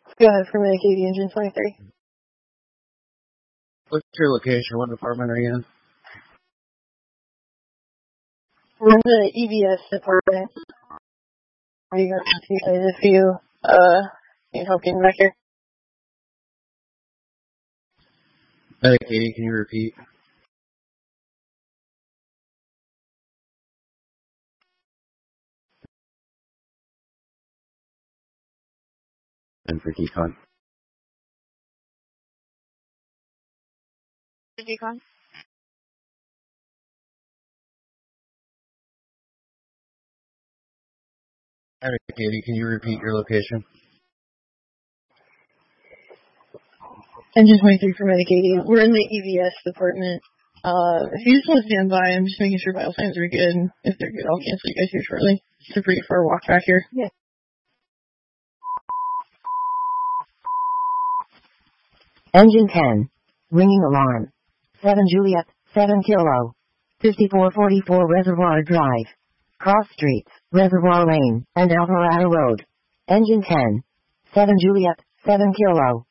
Go ahead for Medicaid Engine 23. What's your location? What department are you in? We're in the EVS department. Are you going to see if you need help getting back here? Medicaid, can you repeat? And for decon. Decon? Medicaid, can you repeat your location? Engine 23 for Medicaid. We're in the EVS department. If you just want to stand by, I'm just making sure vital signs are good. If they're good, I'll cancel you guys here shortly. It's a pretty far walk back here. Yeah. Engine 10. Ringing alarm. 7 Juliet, 7 Kilo. 5444 Reservoir Drive. Cross Streets, Reservoir Lane, and Alvarado Road. Engine 10. 7 Juliet, 7 Kilo.